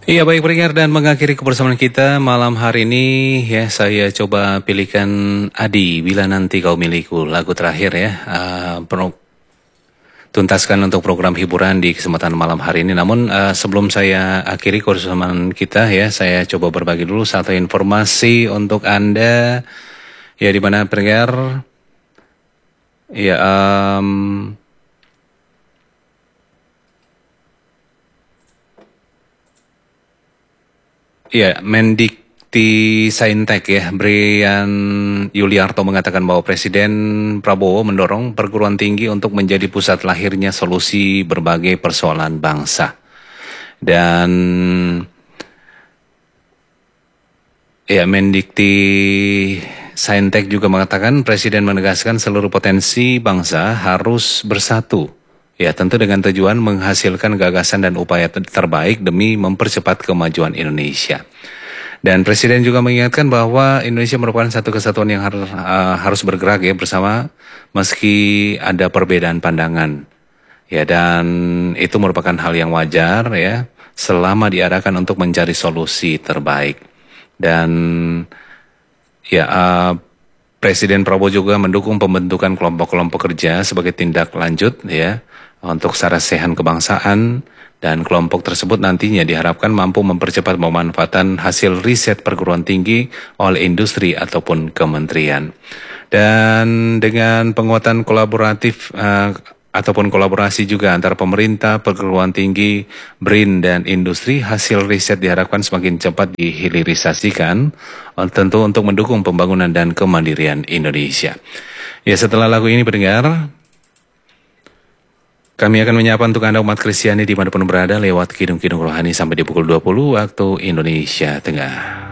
Iya baik pendengar dan mengakhiri kebersamaan kita malam hari ini ya saya coba pilihkan Adi Bila Nanti Kau Milikku lagu terakhir ya tuntaskan untuk program hiburan di kesempatan malam hari ini. Namun sebelum saya akhiri kebersamaan kita ya saya coba berbagi dulu satu informasi untuk Anda ya di mana pendengar ya ya, Mendikti Saintek ya, Brian Yuliarto mengatakan bahwa Presiden Prabowo mendorong perguruan tinggi untuk menjadi pusat lahirnya solusi berbagai persoalan bangsa. Dan ya, Mendikti Saintek juga mengatakan Presiden menegaskan seluruh potensi bangsa harus bersatu. Ya, tentu dengan tujuan menghasilkan gagasan dan upaya terbaik demi mempercepat kemajuan Indonesia. Dan Presiden juga mengingatkan bahwa Indonesia merupakan satu kesatuan yang harus bergerak ya bersama meski ada perbedaan pandangan. Ya, dan itu merupakan hal yang wajar ya selama diarahkan untuk mencari solusi terbaik. Dan ya Presiden Prabowo juga mendukung pembentukan kelompok-kelompok kerja sebagai tindak lanjut ya untuk sarasehan kebangsaan dan kelompok tersebut nantinya diharapkan mampu mempercepat pemanfaatan hasil riset perguruan tinggi oleh industri ataupun kementerian. Dan dengan penguatan kolaboratif ataupun kolaborasi juga antara pemerintah, perguruan tinggi, BRIN dan industri, hasil riset diharapkan semakin cepat dihilirisasikan tentu untuk mendukung pembangunan dan kemandirian Indonesia. Ya setelah lagu ini pendengar, kami akan menyapa untuk Anda umat Kristiani dimanapun berada lewat kidung-kidung rohani sampai di pukul 20 waktu Indonesia Tengah.